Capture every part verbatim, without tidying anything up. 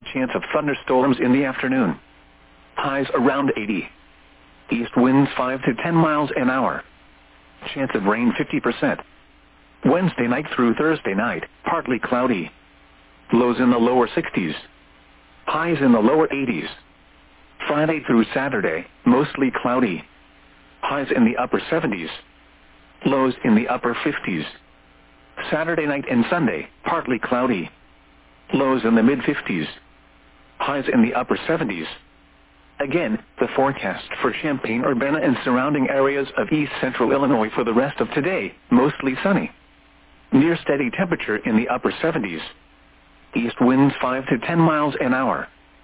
chance of thunderstorms in the afternoon. Highs around eighty. East winds five to ten miles an hour. Chance of rain fifty percent. Wednesday night through Thursday night, partly cloudy. Lows in the lower sixties. Highs in the lower eighties. Friday through Saturday, mostly cloudy. Highs in the upper seventies. Lows in the upper fifties. Saturday night and Sunday, partly cloudy. Lows in the mid-fifties. Highs in the upper seventies. Again, the forecast for Champaign-Urbana and surrounding areas of east central Illinois for the rest of today, mostly sunny. Near steady temperature in the upper seventies. East winds five to ten miles an hour.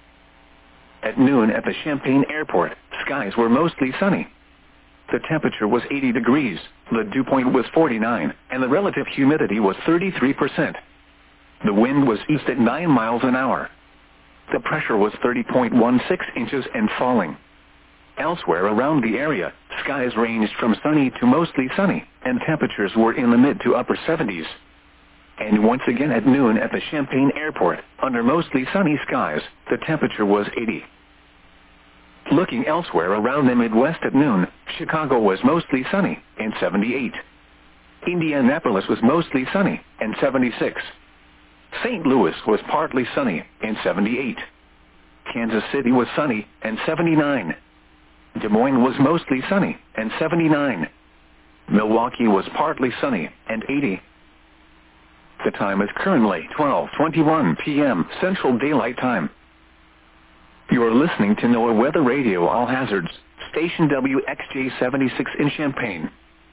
At noon at the Champaign Airport, skies were mostly sunny. The temperature was eighty degrees, the dew point was forty-nine, and the relative humidity was thirty-three percent. The wind was east at nine miles an hour. The pressure was thirty point one six inches and falling. Elsewhere around the area, skies ranged from sunny to mostly sunny, and temperatures were in the mid to upper seventies. And once again at noon at the Champaign Airport, under mostly sunny skies, the temperature was eighty. Looking elsewhere around the Midwest at noon, Chicago was mostly sunny, and seventy-eight. Indianapolis was mostly sunny, and seventy-six. Saint Louis was partly sunny, and seventy-eight. Kansas City was sunny, and seventy-nine. Des Moines was mostly sunny, and seventy-nine. Milwaukee was partly sunny, and eighty. The time is currently twelve twenty-one p m Central Daylight Time. You are listening to NOAA Weather Radio All Hazards, station W X J seventy-six in Champaign.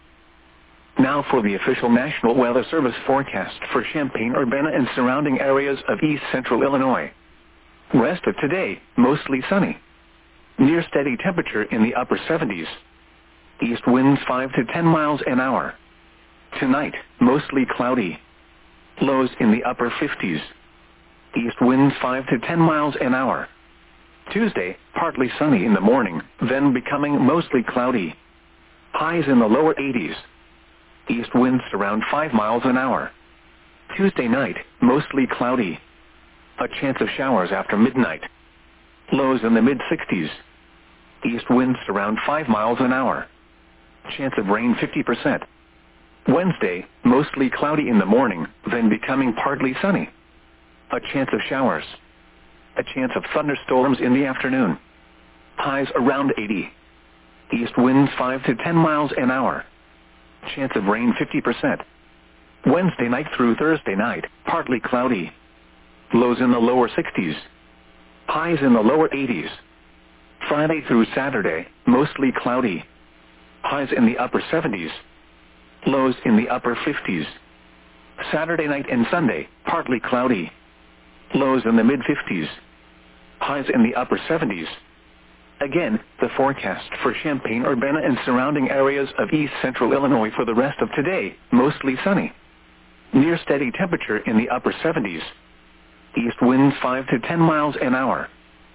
Now for the official National Weather Service forecast for Champaign-Urbana and surrounding areas of east central Illinois. Rest of today, mostly sunny. Near steady temperature in the upper seventies. East winds five to ten miles an hour. Tonight, mostly cloudy. Lows in the upper fifties. East winds five to ten miles an hour. Tuesday, partly sunny in the morning, then becoming mostly cloudy. Highs in the lower eighties. East winds around five miles an hour. Tuesday night, mostly cloudy. A chance of showers after midnight. Lows in the mid-sixties. East winds around five miles an hour. Chance of rain fifty percent. Wednesday, mostly cloudy in the morning, then becoming partly sunny. A chance of showers. A chance of thunderstorms in the afternoon. Highs around eighty. East winds five to ten miles an hour. Chance of rain fifty percent. Wednesday night through Thursday night, partly cloudy. Lows in the lower sixties. Highs in the lower eighties. Friday through Saturday, mostly cloudy. Highs in the upper seventies. Lows in the upper fifties. Saturday night and Sunday, partly cloudy. Lows in the mid-fifties. Highs in the upper seventies. Again, the forecast for Champaign-Urbana and surrounding areas of east central Illinois for the rest of today, mostly sunny. Near steady temperature in the upper seventies. East winds five to ten miles an hour.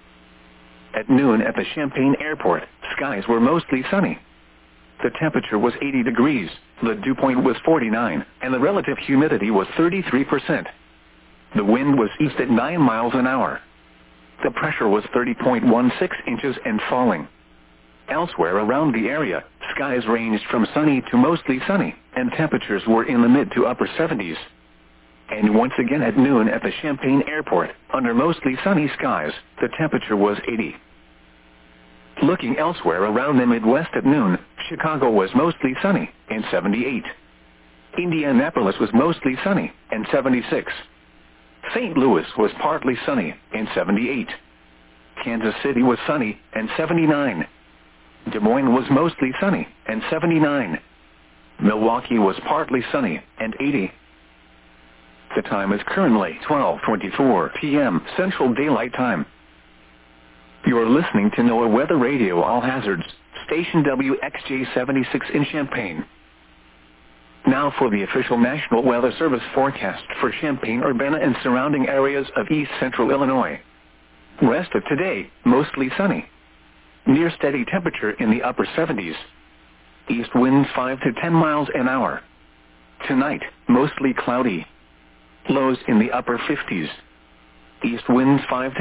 At noon at the Champaign Airport, skies were mostly sunny. The temperature was eighty degrees, the dew point was forty-nine, and the relative humidity was thirty-three percent. The wind was east at nine miles an hour. The pressure was thirty point one six inches and falling. Elsewhere around the area, skies ranged from sunny to mostly sunny, and temperatures were in the mid to upper seventies. And once again at noon at the Champaign Airport, under mostly sunny skies, the temperature was eighty. Looking elsewhere around the Midwest at noon, Chicago was mostly sunny, and seventy-eight. Indianapolis was mostly sunny, and seventy-six. Saint Louis was partly sunny, and seventy-eight. Kansas City was sunny, and seventy-nine. Des Moines was mostly sunny, and seventy-nine. Milwaukee was partly sunny, and eighty. The time is currently twelve twenty-four p m Central Daylight Time. You are listening to NOAA Weather Radio All Hazards, station W X J seventy-six in Champaign. Now for the official National Weather Service forecast for Champaign-Urbana and surrounding areas of east central Illinois. Rest of today, mostly sunny. Near steady temperature in the upper seventies. East winds five to ten miles an hour. Tonight, mostly cloudy. Lows in the upper fifties. East winds five to